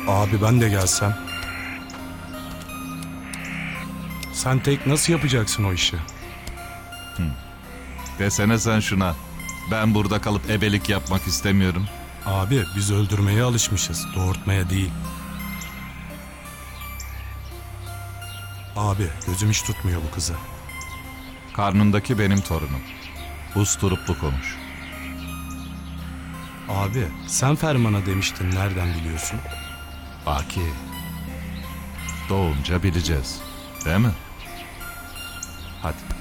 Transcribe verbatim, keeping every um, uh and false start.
Abi ben de gelsem. Sen tek nasıl yapacaksın o işi? Desene sen şuna. Ben burada kalıp ebelik yapmak istemiyorum. Abi biz öldürmeye alışmışız, doğurtmaya değil. Abi gözüm hiç tutmuyor bu kızı. Karnındaki benim torunum. Usturuplu konuş. Abi sen Ferman'a demiştin, nereden biliyorsun? Baki. Doğunca bileceğiz. Değil mi? Hadi.